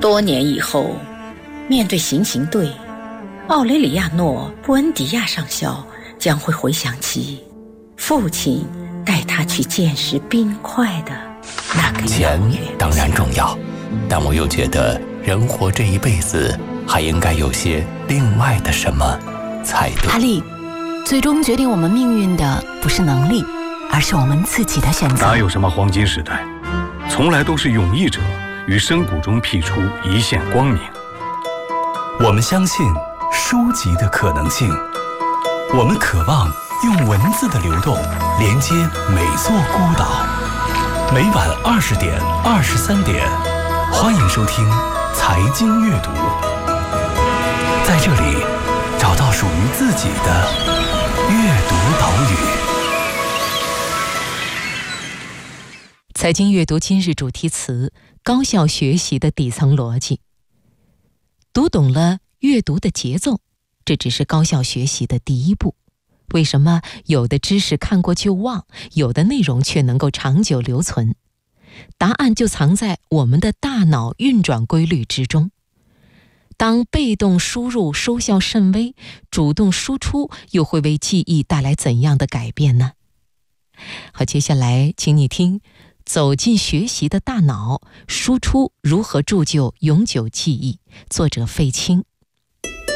多年以后，面对行刑队，奥雷里亚诺·布恩迪亚上校将会回想起父亲带他去见识冰块的那个钱当然重要，但我又觉得人活这一辈子还应该有些另外的什么才对。 阿丽，最终决定我们命运的不是能力，而是我们自己的选择。 哪有什么黄金时代，从来都是勇毅者于深谷中辟出一线光明。 我们相信书籍的可能性，我们渴望用文字的流动连接每座孤岛。每晚20点、23点，欢迎收听财经阅读，在这里找到属于自己的阅读岛屿。 财经阅读今日主题词：高效学习的底层逻辑。读懂了阅读的节奏，这只是高效学习的第一步。为什么有的知识看过就忘，有的内容却能够长久留存？答案就藏在我们的大脑运转规律之中。当被动输入收效甚微，主动输出又会为记忆带来怎样的改变呢？好，接下来请你听走进学习的大脑，输出如何铸就永久记忆，作者费青。